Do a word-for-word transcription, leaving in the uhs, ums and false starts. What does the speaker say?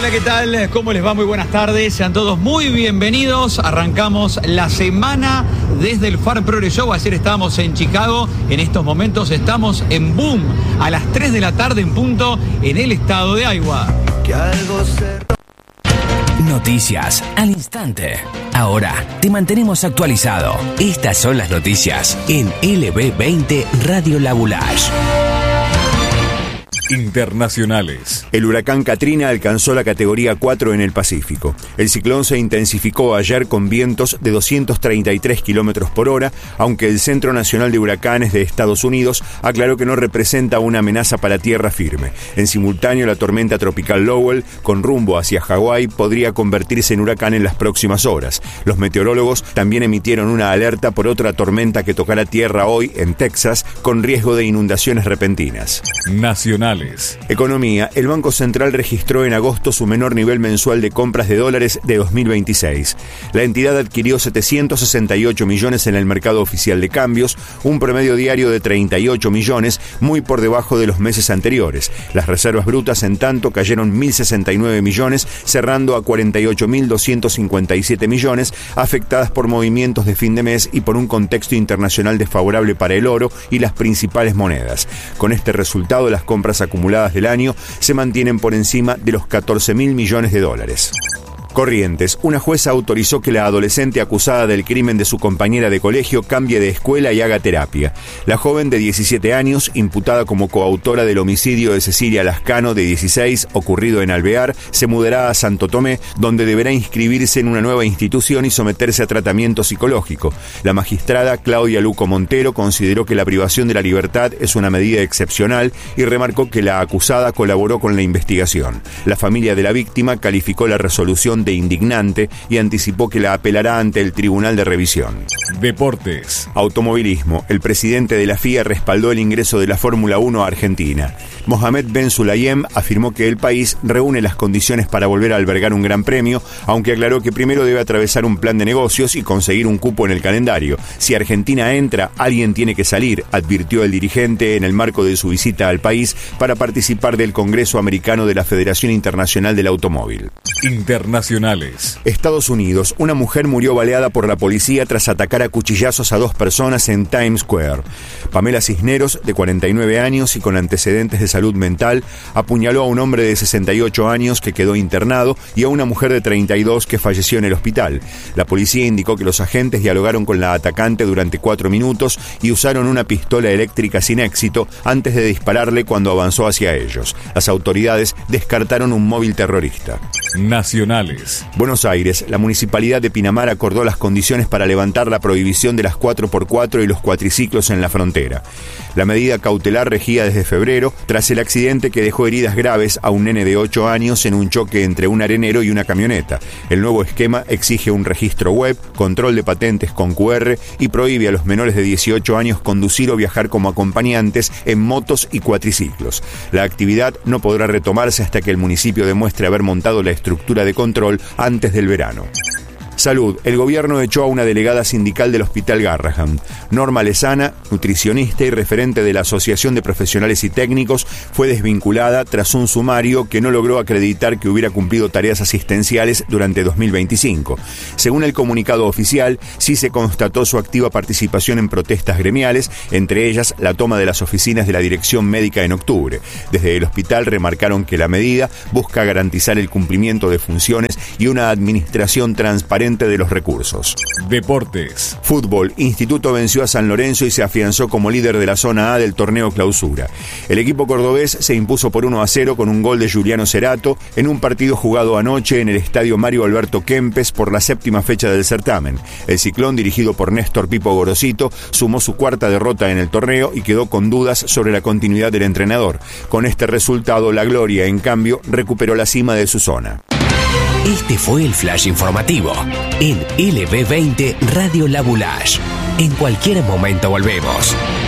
Hola, ¿qué tal? ¿Cómo les va? Muy buenas tardes. Sean todos muy bienvenidos. Arrancamos la semana desde el Far Progress Show. Ayer estábamos en Chicago. En estos momentos estamos en Boom, a las tres de la tarde en punto, en el estado de Iowa. Que algo se... Noticias al instante. Ahora te mantenemos actualizado. Estas son las noticias en L B veinte Radio Labulash. Internacionales. El huracán Katrina alcanzó la categoría cuatro en el Pacífico. El ciclón se intensificó ayer con vientos de doscientos treinta y tres kilómetros por hora, aunque el Centro Nacional de Huracanes de Estados Unidos aclaró que no representa una amenaza para tierra firme. En simultáneo, la tormenta tropical Lowell, con rumbo hacia Hawái, podría convertirse en huracán en las próximas horas. Los meteorólogos también emitieron una alerta por otra tormenta que tocará tierra hoy en Texas, con riesgo de inundaciones repentinas. Nacional. Economía. El Banco Central registró en agosto su menor nivel mensual de compras de dólares de dos mil veintiséis. La entidad adquirió setecientos sesenta y ocho millones en el mercado oficial de cambios, un promedio diario de treinta y ocho millones, muy por debajo de los meses anteriores. Las reservas brutas, en tanto, cayeron mil sesenta y nueve millones, cerrando a cuarenta y ocho mil doscientos cincuenta y siete millones, afectadas por movimientos de fin de mes y por un contexto internacional desfavorable para el oro y las principales monedas. Con este resultado, las compras acumuladas del año se mantienen por encima de los catorce mil millones de dólares. Corrientes. Una jueza autorizó que la adolescente acusada del crimen de su compañera de colegio cambie de escuela y haga terapia. La joven de diecisiete años, imputada como coautora del homicidio de Cecilia Lascano, de dieciséis, ocurrido en Alvear, se mudará a Santo Tomé, donde deberá inscribirse en una nueva institución y someterse a tratamiento psicológico. La magistrada Claudia Luco Montero consideró que la privación de la libertad es una medida excepcional y remarcó que la acusada colaboró con la investigación. La familia de la víctima calificó la resolución de indignante y anticipó que la apelará ante el Tribunal de Revisión. Deportes. Automovilismo. El presidente de la F I A respaldó el ingreso de la Fórmula uno a Argentina. Mohamed Ben Sulayem afirmó que el país reúne las condiciones para volver a albergar un gran premio, aunque aclaró que primero debe atravesar un plan de negocios y conseguir un cupo en el calendario. Si Argentina entra, alguien tiene que salir, advirtió el dirigente en el marco de su visita al país para participar del Congreso Americano de la Federación Internacional del Automóvil. Internacionales. Estados Unidos. Una mujer murió baleada por la policía tras atacar a cuchillazos a dos personas en Times Square. Pamela Cisneros, de cuarenta y nueve años y con antecedentes de salud mental, apuñaló a un hombre de sesenta y ocho años que quedó internado y a una mujer de treinta y dos que falleció en el hospital. La policía indicó que los agentes dialogaron con la atacante durante cuatro minutos y usaron una pistola eléctrica sin éxito antes de dispararle cuando avanzó hacia ellos. Las autoridades descartaron un móvil terrorista. Nacionales. Buenos Aires. La municipalidad de Pinamar acordó las condiciones para levantar la prohibición de las cuatro por cuatro y los cuatriciclos en la frontera. La medida cautelar regía desde febrero tras el accidente que dejó heridas graves a un nene de ocho años en un choque entre un arenero y una camioneta. El nuevo esquema exige un registro web, control de patentes con Q R y prohíbe a los menores de dieciocho años conducir o viajar como acompañantes en motos y cuatriciclos. La actividad no podrá retomarse hasta que el municipio demuestre haber montado la estructura de control antes del verano. Salud. El gobierno echó a una delegada sindical del Hospital Garrahan. Norma Lezana, nutricionista y referente de la Asociación de Profesionales y Técnicos, fue desvinculada tras un sumario que no logró acreditar que hubiera cumplido tareas asistenciales durante dos mil veinticinco. Según el comunicado oficial, sí se constató su activa participación en protestas gremiales, entre ellas la toma de las oficinas de la dirección médica en octubre. Desde el hospital remarcaron que la medida busca garantizar el cumplimiento de funciones y una administración transparente de los recursos. Deportes. Fútbol. Instituto venció a San Lorenzo y se afianzó como líder de la zona A del torneo Clausura. El equipo cordobés se impuso por uno a cero con un gol de Juliano Cerato en un partido jugado anoche en el estadio Mario Alberto Kempes por la séptima fecha del certamen. El Ciclón, dirigido por Néstor Pipo Gorosito, sumó su cuarta derrota en el torneo y quedó con dudas sobre la continuidad del entrenador. Con este resultado, la Gloria, en cambio, recuperó la cima de su zona. Este fue el Flash Informativo en L B veinte Radio Labulash. En cualquier momento volvemos.